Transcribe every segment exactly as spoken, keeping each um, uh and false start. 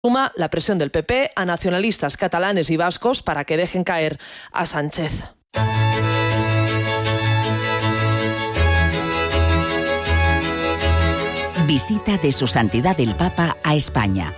Suma la presión del P P a nacionalistas catalanes y vascos para que dejen caer a Sánchez. Visita de Su Santidad el Papa a España.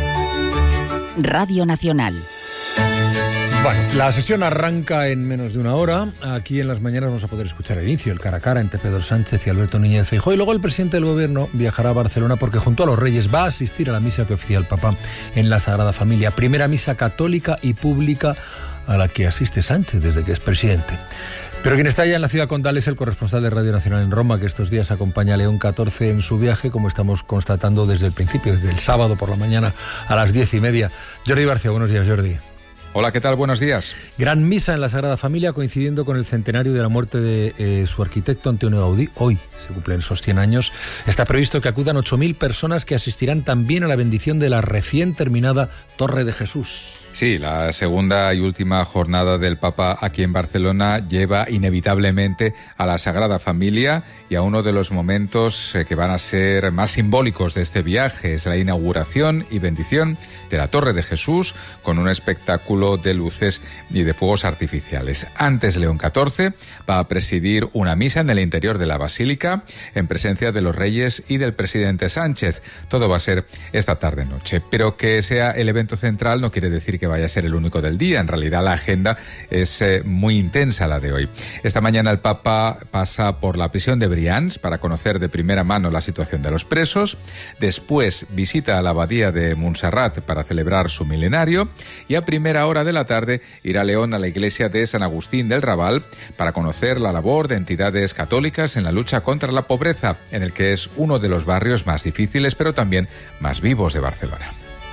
Radio Nacional. Bueno, la sesión arranca en menos de una hora. Aquí en las mañanas vamos a poder escuchar el inicio, el cara a cara entre Pedro Sánchez y Alberto Núñez Feijóo. Y luego el presidente del Gobierno viajará a Barcelona porque junto a los Reyes va a asistir a la misa que oficia el Papa en la Sagrada Familia. Primera misa católica y pública a la que asiste Sánchez desde que es presidente. Pero quien está allá en la ciudad condal es el corresponsal de Radio Nacional en Roma, que estos días acompaña a León catorce en su viaje, como estamos constatando desde el principio, desde el sábado por la mañana a las diez y media. Jordi Barcia, buenos días, Jordi. Hola, ¿qué tal? Buenos días. Gran misa en la Sagrada Familia coincidiendo con el centenario de la muerte de eh, su arquitecto Antonio Gaudí. Hoy se cumplen esos cien años. Está previsto que acudan ocho mil personas que asistirán también a la bendición de la recién terminada Torre de Jesús. Sí, la segunda y última jornada del Papa aquí en Barcelona lleva inevitablemente a la Sagrada Familia y a uno de los momentos que van a ser más simbólicos de este viaje. Es la inauguración y bendición de la Torre de Jesús con un espectáculo de luces y de fuegos artificiales. Antes, León catorce va a presidir una misa en el interior de la Basílica en presencia de los Reyes y del presidente Sánchez. Todo va a ser esta tarde-noche. Pero que sea el evento central no quiere decir que que vaya a ser el único del día. En realidad la agenda es eh, muy intensa, la de hoy. Esta mañana el Papa pasa por la prisión de Brians para conocer de primera mano la situación de los presos. Después visita a la abadía de Montserrat para celebrar su milenario y a primera hora de la tarde irá a León a la iglesia de San Agustín del Raval para conocer la labor de entidades católicas en la lucha contra la pobreza, en el que es uno de los barrios más difíciles pero también más vivos de Barcelona.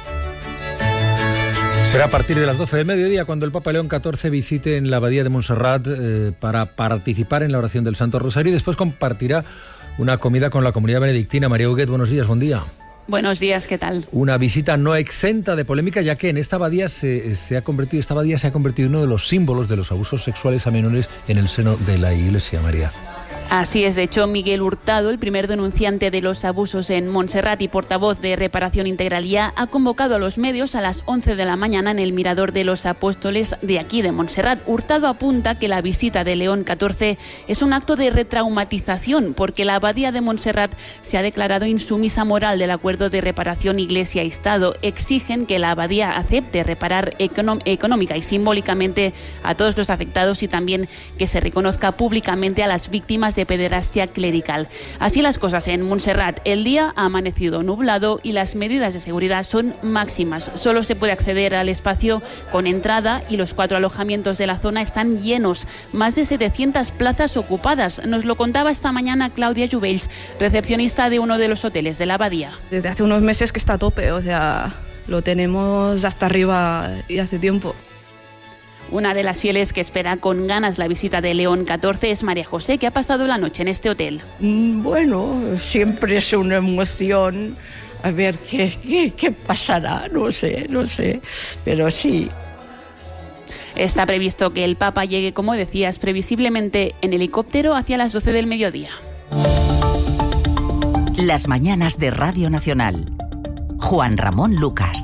Será a partir de las doce del mediodía cuando el Papa León catorce visite en la abadía de Montserrat eh, para participar en la oración del Santo Rosario y después compartirá una comida con la comunidad benedictina. María Huguet, buenos días, buen día. Buenos días, ¿qué tal? Una visita no exenta de polémica, ya que en esta abadía se, se ha convertido, esta abadía se ha convertido en uno de los símbolos de los abusos sexuales a menores en el seno de la Iglesia, María. Así es, de hecho, Miguel Hurtado, el primer denunciante de los abusos en Montserrat y portavoz de Reparación Integral Ya, ha convocado a los medios a las once de la mañana en el Mirador de los Apóstoles de aquí de Montserrat. Hurtado apunta que la visita de León catorce es un acto de retraumatización porque la abadía de Montserrat se ha declarado insumisa moral del acuerdo de reparación Iglesia y Estado. Exigen que la abadía acepte reparar econom- económica y simbólicamente a todos los afectados y también que se reconozca públicamente a las víctimas de de pederastia clerical. Así las cosas en Montserrat. El día ha amanecido nublado y las medidas de seguridad son máximas. Solo se puede acceder al espacio con entrada y los cuatro alojamientos de la zona están llenos. Más de setecientas plazas ocupadas. Nos lo contaba esta mañana Claudia Jubells, recepcionista de uno de los hoteles de la abadía. Desde hace unos meses que está a tope, o sea, lo tenemos hasta arriba y hace tiempo. Una de las fieles que espera con ganas la visita de León catorce es María José, que ha pasado la noche en este hotel. Bueno, siempre es una emoción. A ver qué, qué, qué pasará, no sé, no sé, pero sí. Está previsto que el Papa llegue, como decías, previsiblemente en helicóptero hacia las doce del mediodía. Las mañanas de Radio Nacional. Juan Ramón Lucas.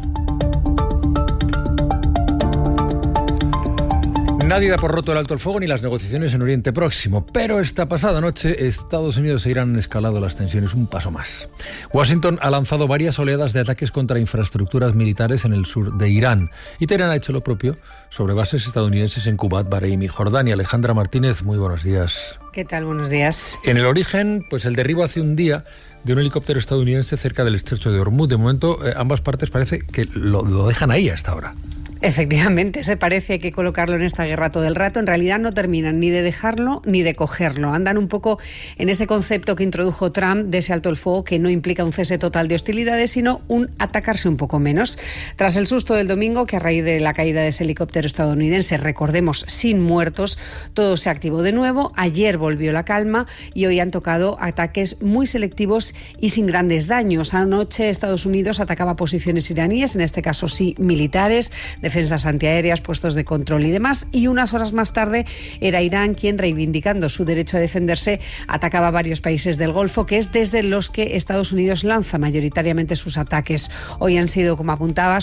Nadie da por roto el alto el fuego ni las negociaciones en Oriente Próximo, pero esta pasada noche Estados Unidos e Irán han escalado las tensiones un paso más. Washington ha lanzado varias oleadas de ataques contra infraestructuras militares en el sur de Irán y Teherán ha hecho lo propio sobre bases estadounidenses en Kuwait, Bahrein y Jordania. Alejandra Martínez, muy buenos días. ¿Qué tal? Buenos días. En el origen, pues el derribo hace un día de un helicóptero estadounidense cerca del estrecho de Hormuz. De momento, eh, ambas partes parece que lo, lo dejan ahí hasta ahora. Efectivamente, se parece que colocarlo en esta guerra todo el rato. En realidad no terminan ni de dejarlo ni de cogerlo. Andan un poco en ese concepto que introdujo Trump de ese alto el fuego que no implica un cese total de hostilidades, sino un atacarse un poco menos. Tras el susto del domingo, que a raíz de la caída de ese helicóptero estadounidense, recordemos, sin muertos, todo se activó de nuevo. Ayer volvió la calma y hoy han tocado ataques muy selectivos y sin grandes daños. Anoche Estados Unidos atacaba posiciones iraníes, en este caso sí militares, defendiendo defensas antiaéreas, puestos de control y demás. Y unas horas más tarde era Irán quien, reivindicando su derecho a defenderse, atacaba a varios países del Golfo, que es desde los que Estados Unidos lanza mayoritariamente sus ataques. Hoy han sido, como apuntabas,